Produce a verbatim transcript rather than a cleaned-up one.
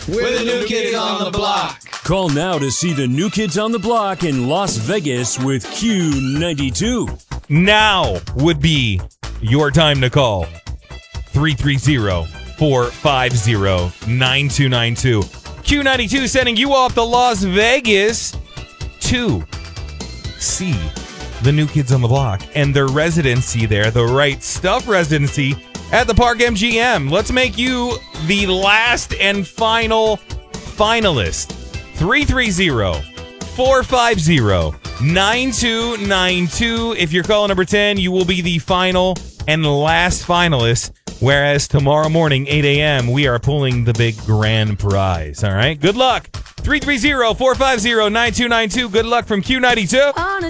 We're the new kids on the block. Call now to see the New Kids on the Block in Las Vegas with Q ninety-two. Now would be your time to call. three three zero, four five zero, nine two nine two. Q ninety-two sending you off to Las Vegas to see the New Kids on the Block and their residency there, the Right Stuff residency at the Park M G M. Let's make you the last and final finalist. three three zero, four five zero, nine two nine two. If you're caller number ten, you will be the final and last finalist. Whereas tomorrow morning, eight a.m., we are pulling the big grand prize. All right? Good luck. three three zero, four five zero, nine two nine two. Good luck from Q ninety-two.